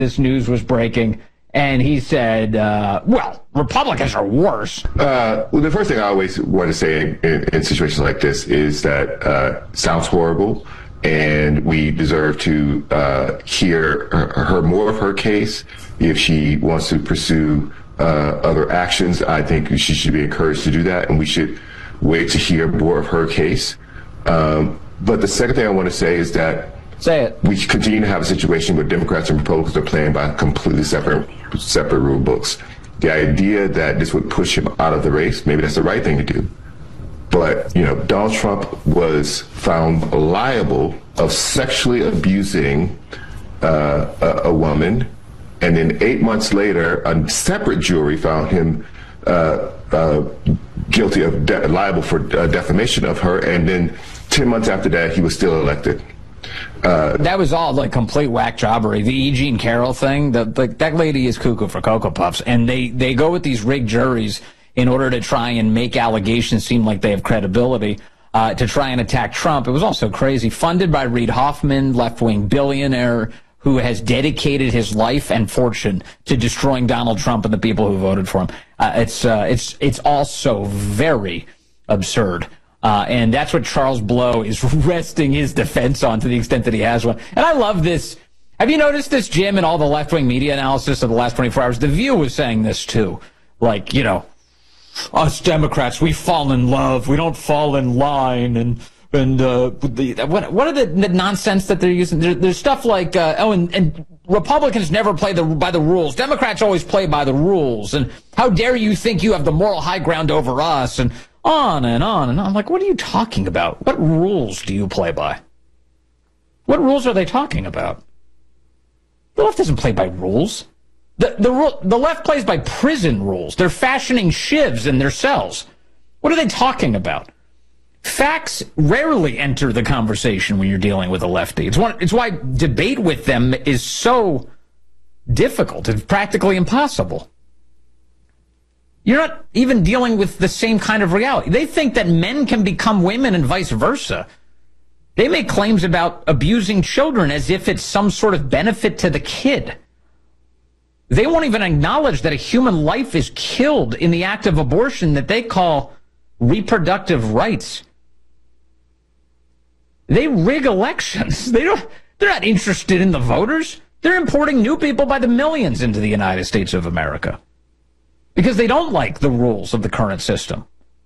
this news was breaking, and he said, well, Republicans are worse. Well, the first thing I always want to say in situations like this is that sounds horrible, and we deserve to hear her more of her case. If she wants to pursue other actions, I think she should be encouraged to do that, and we should wait to hear more of her case. But the second thing I want to say is that we continue to have a situation where Democrats and Republicans are playing by completely separate rule books. The idea that this would push him out of the race, maybe that's the right thing to do. But, you know, Donald Trump was found liable of sexually abusing a woman, and then 8 months later, a separate jury found him guilty of liable for defamation of her, and then 10 months after that, he was still elected. That was all like complete whack jobbery. The E. Jean Carroll thing, that lady is cuckoo for Cocoa Puffs, and they go with these rigged juries in order to try and make allegations seem like they have credibility, to try and attack Trump. It was also crazy. Funded by Reid Hoffman, left-wing billionaire who has dedicated his life and fortune to destroying Donald Trump and the people who voted for him. It's also very absurd. And that's what Charles Blow is resting his defense on, to the extent that he has one. And I love this. Have you noticed this, Jim, in all the left-wing media analysis of the last 24 hours? The View was saying this, too. Like, you know, us Democrats, we fall in love. We don't fall in line. And what are the nonsense that they're using? There's stuff like, and Republicans never play by the rules. Democrats always play by the rules. And how dare you think you have the moral high ground over us? And on and on and on. I'm like, what are you talking about? What rules do you play by? What rules are they talking about? The left doesn't play by rules. The left plays by prison rules. They're fashioning shivs in their cells. What are they talking about? Facts rarely enter the conversation when you're dealing with a lefty. It's why debate with them is so difficult. It's practically impossible. You're not even dealing with the same kind of reality. They think that men can become women and vice versa. They make claims about abusing children as if it's some sort of benefit to the kid. They won't even acknowledge that a human life is killed in the act of abortion that they call reproductive rights. They rig elections. They're not interested in the voters. They're importing new people by the millions into the United States of America, because they don't like the rules of the current system.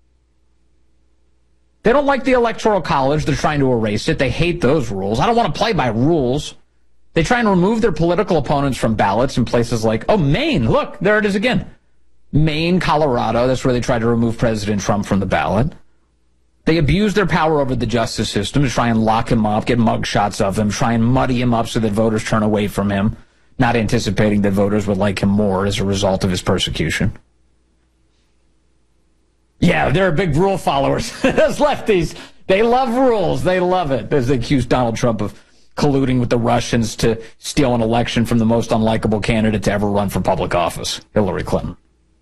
They don't like the Electoral College. They're trying to erase it. They hate those rules. I don't want to play by rules. They try and remove their political opponents from ballots in places like, oh, Maine. Look, there it is again. Maine, Colorado. That's where they tried to remove President Trump from the ballot. They abuse their power over the justice system to try and lock him up, get mug shots of him, try and muddy him up so that voters turn away from him, not anticipating that voters would like him more as a result of his persecution. Yeah, they're big rule followers. Those lefties, they love rules. They love it. As they accuse Donald Trump of colluding with the Russians to steal an election from the most unlikable candidate to ever run for public office, Hillary Clinton.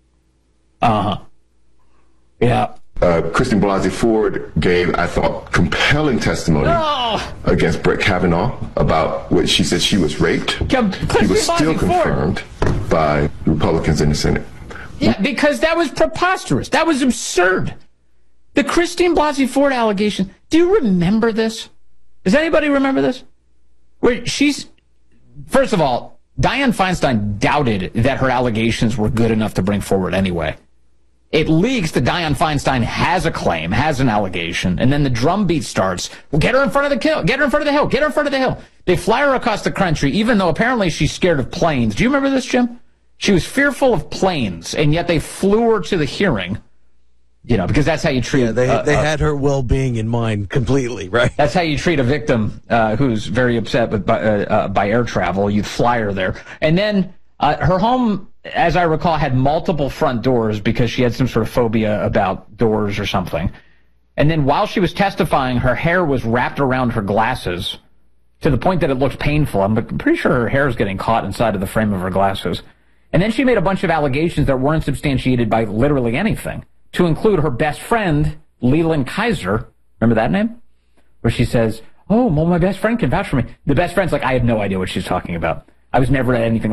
Yeah. Christine Blasey Ford gave, I thought, compelling testimony against Brett Kavanaugh about what she said she was raped. He was still confirmed by Republicans in the Senate. Yeah, because that was preposterous. That was absurd. The Christine Blasey Ford allegation. Do you remember this? Does anybody remember this? Where first of all, Dianne Feinstein doubted that her allegations were good enough to bring forward anyway. It leaks that Dianne Feinstein has a claim, has an allegation, and then the drumbeat starts. Well, get her in front of the hill. Get her in front of the hill. Get her in front of the hill. They fly her across the country, even though apparently she's scared of planes. Do you remember this, Jim? She was fearful of planes, and yet they flew her to the hearing. You know, because that's how you treat. Yeah, they had her well-being in mind completely, right? That's how you treat a victim who's very upset by air travel. You fly her there, and then her home, as I recall, had multiple front doors because she had some sort of phobia about doors or something. And then while she was testifying, her hair was wrapped around her glasses to the point that it looked painful. I'm pretty sure her hair is getting caught inside of the frame of her glasses. And then she made a bunch of allegations that weren't substantiated by literally anything, to include her best friend, Leland Kaiser. Remember that name? Where she says, oh, well, my best friend can vouch for me. The best friend's like, I have no idea what she's talking about. I was never at anything